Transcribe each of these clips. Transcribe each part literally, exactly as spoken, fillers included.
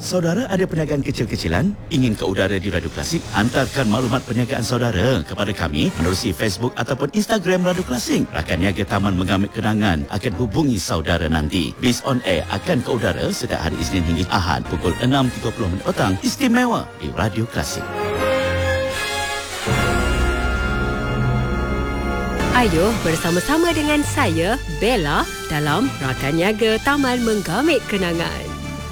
Saudara ada perniagaan kecil-kecilan? Ingin ke udara di Radio Klasik? Hantarkan maklumat perniagaan saudara kepada kami menerusi Facebook ataupun Instagram Radio Klasik. Rakan niaga Taman Mengamit Kenangan akan hubungi saudara nanti. Bis on Air akan ke udara setiap hari Isnin hingga Ahad pukul enam tiga puluh minit petang. Istimewa di Radio Klasik. Ayo bersama-sama dengan saya, Bella, dalam Rakan Niaga Taman Menggamit Kenangan.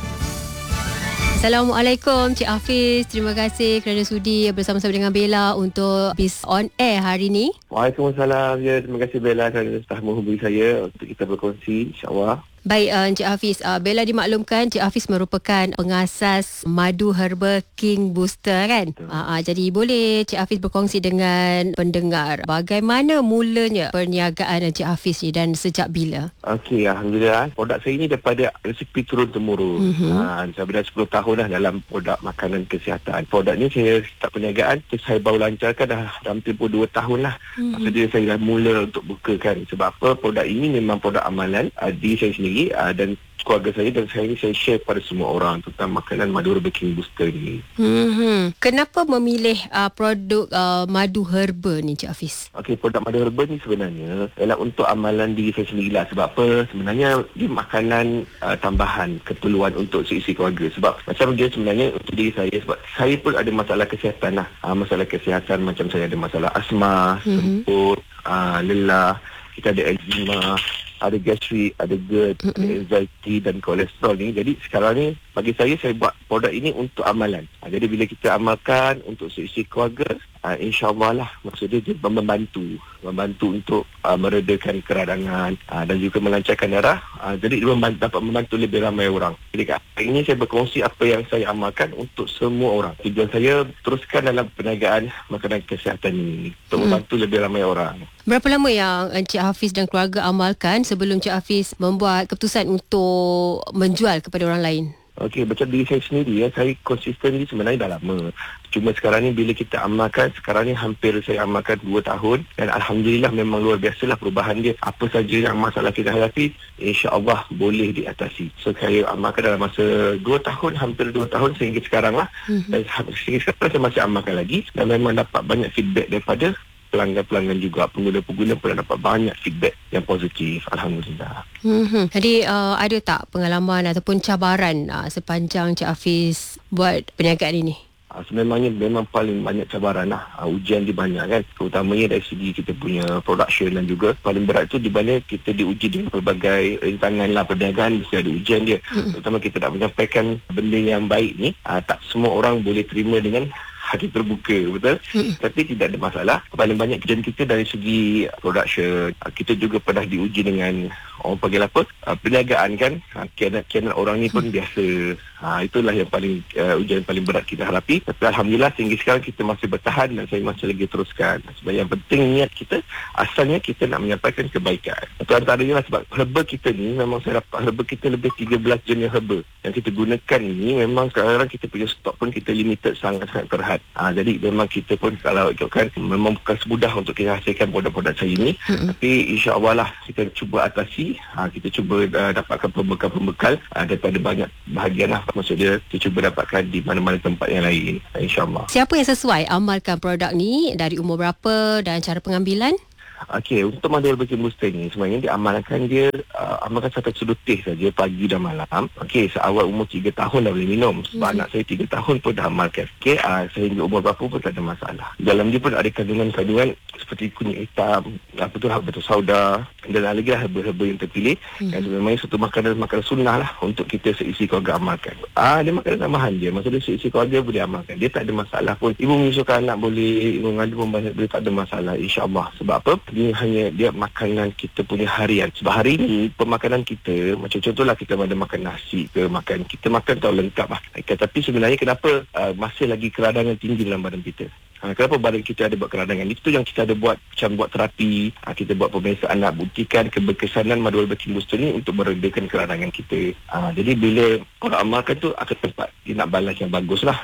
Assalamualaikum Cik Hafiz. Terima kasih kerana sudi bersama-sama dengan Bella untuk Bis on Air hari ini. Waalaikumsalam. Ya, terima kasih Bella kerana telah menghubungi saya untuk kita berkongsi, insya-Allah. Baik, uh, Encik Hafiz, uh, Bella dimaklumkan Encik Hafiz merupakan pengasas Madu Herba King Booster kan? Uh, uh, jadi boleh Encik Hafiz berkongsi dengan pendengar bagaimana mulanya perniagaan Encik Hafiz ni dan sejak bila? Okey, Alhamdulillah. Produk saya ni daripada resepi turun-temurun. Mm-hmm. Uh, saya dah sepuluh tahun dah dalam produk makanan kesihatan. Produk ni saya start perniagaan, saya baru lancarkan dah dalam tempoh dua tahun lah. Mm-hmm. Maksudnya saya dah mula untuk bukakan. Sebab apa? Produk ini memang produk amalan uh, di saya sendiri. Uh, dan keluarga saya dan saya ni saya share pada semua orang tentang makanan Madu Herba King Booster ni. Hmm. Kenapa memilih uh, produk uh, madu herba ni Cik Hafiz? Okey, produk madu herba ni sebenarnya ialah untuk amalan diri saya sendirilah. Sebab apa? Sebenarnya dia makanan uh, tambahan keperluan untuk seisi keluarga. Sebab macam dia sebenarnya untuk diri saya, sebab saya pun ada masalah kesihatan lah. Uh, masalah kesihatan macam saya ada masalah asma, mm-hmm. semput, uh, lelah, kita ada eczema, ada gastrik, ada GERD, mm-hmm. ada anxiety dan kolesterol ni. Jadi sekarang ni bagi saya, saya buat produk ini untuk amalan. Ha, jadi bila kita amalkan untuk seisi keluarga, ha, insyaAllah lah, maksudnya dia membantu. Membantu untuk uh, meredakan keradangan uh, dan juga melancarkan darah. Uh, jadi dia membantu, dapat membantu lebih ramai orang. Jadi kat hari ini saya berkongsi apa yang saya amalkan untuk semua orang. Tujuan saya teruskan dalam perniagaan makanan kesihatan ini untuk hmm. membantu lebih ramai orang. Berapa lama yang Encik Hafiz dan keluarga amalkan sebelum Encik Hafiz membuat keputusan untuk menjual kepada orang lain? Okey, macam diri saya sendiri, ya, saya konsisten ni sebenarnya dah lama. Cuma sekarang ni bila kita amalkan, sekarang ni hampir saya amalkan dua tahun. Dan Alhamdulillah memang luar biasalah perubahan dia. Apa saja yang masalah kita hadapi, insya-Allah boleh diatasi. So saya amalkan dalam masa dua tahun, hampir dua tahun sehingga sekarang lah. Mm-hmm. Dan sehingga sekarang saya masih amalkan lagi. Dan memang dapat banyak feedback daripada pelanggan-pelanggan juga, pengguna-pengguna pun dapat banyak feedback yang positif. Alhamdulillah. Hmm. Jadi uh, ada tak pengalaman ataupun cabaran uh, sepanjang Cik Hafiz buat perniagaan ini? Uh, sebenarnya memang paling banyak cabaran lah. Uh, ujian di banyak kan. Terutamanya dari segi kita punya production dan juga paling berat tu di mana kita diuji dengan pelbagai rintangan lah. Perniagaan mesti ada ujian dia. Hmm. Terutama kita nak menyampaikan benda yang baik ni, uh, tak semua orang boleh terima dengan hati terbuka, betul? Hmm. Tapi tidak ada masalah. Paling banyak kerjaan kita dari segi production, kita juga pernah diuji dengan orang panggil apa? Perniagaan kan. Kianat-kianat orang ni pun hmm. biasa. Ha, itulah yang paling uh, ujian paling berat kita hadapi. Tapi Alhamdulillah sehingga sekarang kita masih bertahan dan saya masih lagi teruskan. Sebab yang penting niat kita, asalnya kita nak menyampaikan kebaikan. Itu antaranya lah sebab herba kita ni, memang saya dapat herba kita lebih tiga belas jenis herba yang kita gunakan ni. Memang sekarang kita punya stok pun kita limited, sangat-sangat terhad. Ha, jadi memang kita pun kalau ikutkan memang bukan semudah untuk kita hasilkan produk-produk saya ini. Mm-hmm. Tapi insya-Allah lah kita cuba atasi. Ha, kita cuba uh, dapatkan pembekal-pembekal uh, daripada banyak bahagian lah. Maksudnya kita cuba dapatkan di mana-mana tempat yang lain, insya-Allah. Siapa yang sesuai amalkan produk ni, dari umur berapa dan cara pengambilan? Okey, untuk Madu Herba King Booster ni sebenarnya diamalkan dia uh, amalkan satu sudut teh saja pagi dan malam. Okey, seawal umur tiga tahun dah boleh minum. Sebab hmm. anak saya tiga tahun pun dah amalkan. Okey, uh, sehingga umur berapa pun tak ada masalah. Dalam dia pun ada kandungan-kandungan seperti kunyit hitam, apa tu, habatus sauda dan lagi lah herba-herba yang terpilih. Hmm. Dan sebenarnya satu makanan-makanan sunnah lah untuk kita seisi keluarga amalkan. Ah, dia makanan tambahan je. Maksudnya seisi keluarga boleh amalkan. Dia tak ada masalah pun. Ibu menyusukan anak boleh, ibu mengandung pun banyak, dia tak ada masalah, insya-Allah. Sebab apa? Dia hanya dia makanan kita punya harian. Sebab hari ni pemakanan kita macam contohlah kita ada makan nasi ke, makan kita makan tahu lengkap lah. Tapi sebenarnya kenapa uh, masih lagi keradangan tinggi dalam badan kita? Ha, kenapa badan kita ada buat keradangan? Itu yang kita ada buat, macam buat terapi, ha, kita buat pemeriksaan nak buktikan keberkesanan Madu Herba King Booster ni untuk meredakan keradangan kita. Ha, jadi bila orang amalkan tu akan tempat dia nak balas yang bagus lah.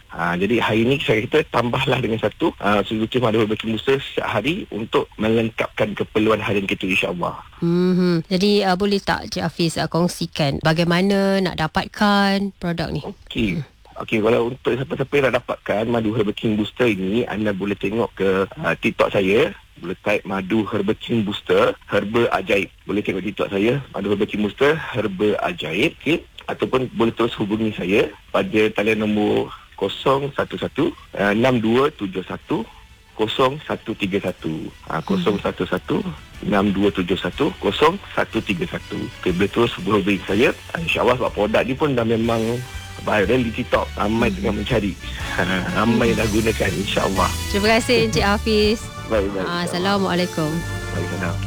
Ha, jadi hari ini saya kata tambahlah dengan satu uh, Suzuki Madu Herbal King Booster setiap hari untuk melengkapkan keperluan harian kita, insya-Allah. Hmm. Jadi uh, boleh tak Cik Hafiz uh, kongsikan bagaimana nak dapatkan produk ni? Okey. Okey, kalau untuk siapa-siapa yang nak dapatkan Madu Herbal King Booster ini, anda boleh tengok ke uh, TikTok saya. Boleh type Madu Herbal King Booster Herba Ajaib. Boleh tengok TikTok saya, Madu Herbal King Booster Herba Ajaib. Okey. Ataupun boleh terus hubungi saya pada talian nombor kosong satu satu enam dua tujuh satu kosong satu tiga satu. Ha, kosong satu satu enam dua tujuh satu kosong satu tiga satu. Okay, boleh terus hubungi saya. InsyaAllah sebab produk ni pun dah memang viral di TikTok. Ramai tengah mencari. Ha, ramai dah gunakan, insyaAllah. Terima kasih Encik Hafiz. Baik, baik. Ah, Assalamualaikum. Baik, salam.